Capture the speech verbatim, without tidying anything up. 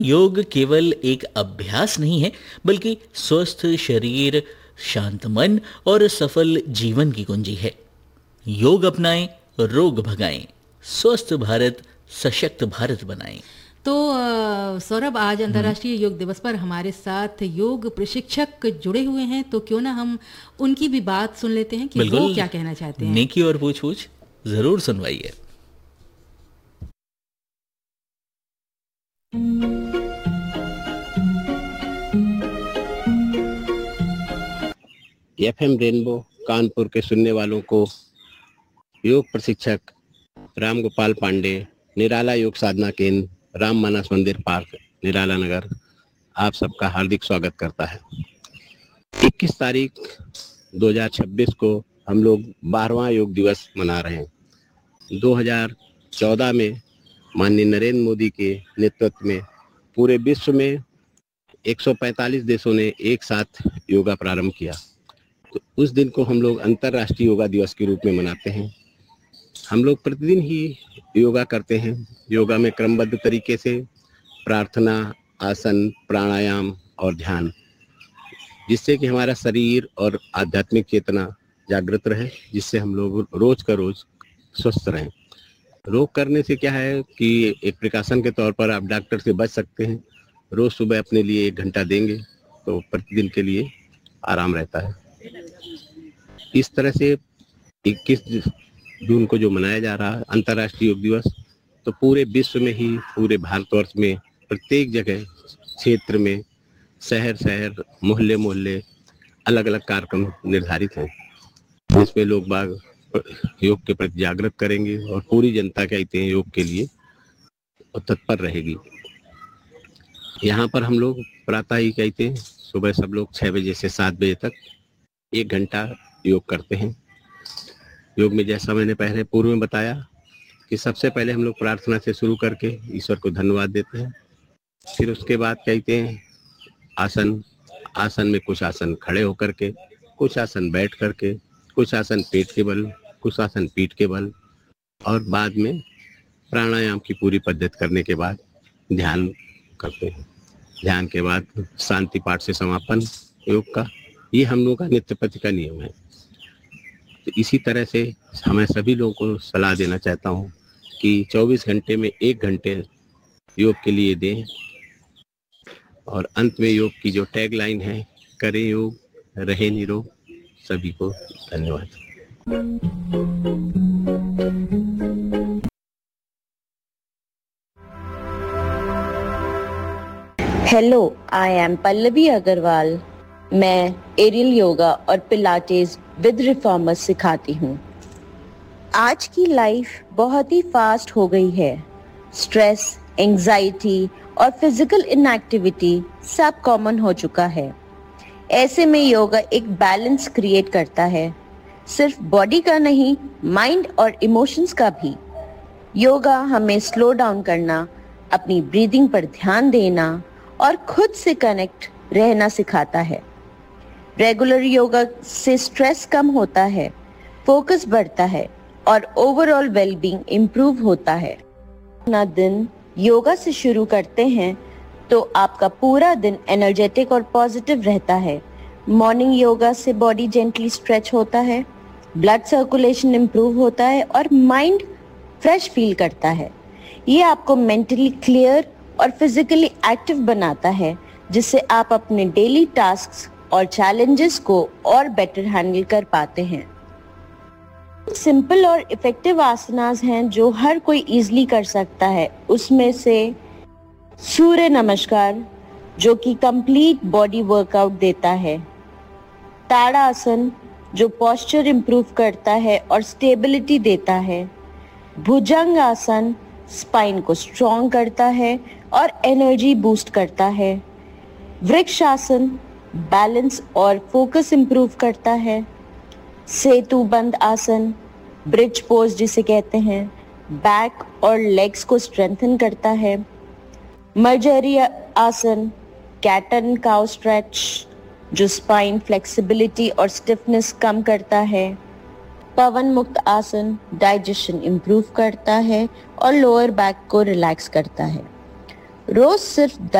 योग केवल एक अभ्यास नहीं है, बल्कि स्वस्थ शरीर, शांत मन और सफल जीवन की कुंजी है। योग अपनाएं, रोग भगाएं, स्वस्थ भारत सशक्त भारत बनाएं। तो अ, सौरभ, आज अंतर्राष्ट्रीय योग दिवस पर हमारे साथ योग प्रशिक्षक जुड़े हुए हैं, तो क्यों ना हम उनकी भी बात सुन लेते हैं कि वो बिल्कुल, क्या कहना चाहते हैं। नेकी और पूछ पूछ जरूर सुनवाइए। एफएम रेनबो कानपुर के सुनने वालों को योग प्रशिक्षक राम गोपाल पांडे, निराला योग साधना केंद्र, राम मानस मंदिर पार्क, निराला नगर, आप सबका हार्दिक स्वागत करता है। इक्कीस तारीख दो हज़ार छब्बीस को हम लोग बारहवां योग दिवस मना रहे हैं। दो हज़ार चौदह में माननीय नरेंद्र मोदी के नेतृत्व में पूरे विश्व में एक सौ पैंतालीस देशों ने एक साथ योगा प्रारंभ किया। तो उस दिन को हम लोग अंतर्राष्ट्रीय योगा दिवस के रूप में मनाते हैं। हम लोग प्रतिदिन ही योगा करते हैं। योगा में क्रमबद्ध तरीके से प्रार्थना, आसन, प्राणायाम और ध्यान, जिससे कि हमारा शरीर और आध्यात्मिक चेतना जागृत रहे, जिससे हम लोग रोज का रोज स्वस्थ रहें। रोग करने से क्या है कि एक प्रिकॉशन के तौर पर आप डॉक्टर से बच सकते हैं। रोज सुबह अपने लिए एक घंटा देंगे तो प्रतिदिन के लिए आराम रहता है। इस तरह से इक्कीस जून को जो मनाया जा रहा है अंतर्राष्ट्रीय योग दिवस, तो पूरे विश्व में ही, पूरे भारतवर्ष में प्रत्येक जगह, क्षेत्र में, शहर शहर, मोहल्ले मोहल्ले अलग अलग कार्यक्रम निर्धारित हैं, जिसमें लोग बाग योग के प्रति जागृत करेंगे और पूरी जनता कहते हैं योग के लिए तत्पर रहेगी। यहाँ पर हम लोग प्रातः ही कहते हैं सुबह सब लोग छः बजे से सात बजे तक एक घंटा योग करते हैं। योग में जैसा मैंने पहले पूर्व में बताया कि सबसे पहले हम लोग प्रार्थना से शुरू करके ईश्वर को धन्यवाद देते हैं। फिर उसके बाद कहते हैं आसन। आसन में कुछ आसन खड़े होकर के, कुछ आसन बैठ करके, कुछ आसन पेट के बल, कुछ आसन पीठ के बल, और बाद में प्राणायाम की पूरी पद्धति करने के बाद ध्यान करते हैं। ध्यान के बाद शांति पाठ से समापन योग का। ये हम लोगों का नित्य प्रति का नियम है। तो इसी तरह से हमें सभी लोगों को सलाह देना चाहता हूँ कि चौबीस घंटे में एक घंटे योग के लिए दें। और अंत में योग की जो टैग लाइन है, करें योग, रहे निरोग। सभी को धन्यवाद। Hello, I am Pallavi Agarwal. मैं एरियल योगा और पिलाटेस विद रिफॉर्मर्स सिखाती हूँ। आज की लाइफ बहुत ही फास्ट हो गई है। स्ट्रेस, एंजाइटी और फिजिकल इनएक्टिविटी सब कॉमन हो चुका है। ऐसे में योगा एक बैलेंस क्रिएट करता है, सिर्फ बॉडी का नहीं, माइंड और इमोशंस का भी। योगा हमें स्लो डाउन करना, अपनी ब्रीदिंग पर ध्यान देना और खुद से कनेक्ट रहना सिखाता है। रेगुलर योगा से स्ट्रेस कम होता है, फोकस बढ़ता है और ओवरऑल वेलबींग इम्प्रूव होता है। अपना दिन योगा से शुरू करते हैं तो आपका पूरा दिन एनर्जेटिक और पॉजिटिव रहता है। मॉर्निंग योगा से बॉडी जेंटली स्ट्रेच होता है, ब्लड सर्कुलेशन इम्प्रूव होता है और माइंड फ्रेश फील करता है। ये आपको मेंटली क्लियर और फिजिकली एक्टिव बनाता है, जिससे आप अपने डेली टास्क्स और चैलेंजेस को और बेटर हैंडल कर पाते हैं। सिंपल और इफेक्टिव आसनास हैं जो हर कोई इजीली कर सकता है। उसमें से सूर्य नमस्कार, जो कि कंप्लीट बॉडी वर्कआउट देता है। ताड़ासन, जो पोस्चर इंप्रूव करता है और स्टेबिलिटी देता है। भुजंग आसन स्पाइन को स्ट्रॉन्ग करता है और एनर्जी बूस्ट करता है। वृक्षासन बैलेंस और फोकस इंप्रूव करता है। सेतु बंद आसन, ब्रिज पोज जिसे कहते हैं, बैक और लेग्स को स्ट्रेंथन करता है। मर्जरी आसन, कैट एंड काउ स्ट्रेच, जो स्पाइन फ्लेक्सिबिलिटी और स्टिफनेस कम करता है। पवन मुक्त आसन डाइजेशन इंप्रूव करता है और लोअर बैक को रिलैक्स करता है। रोज सिर्फ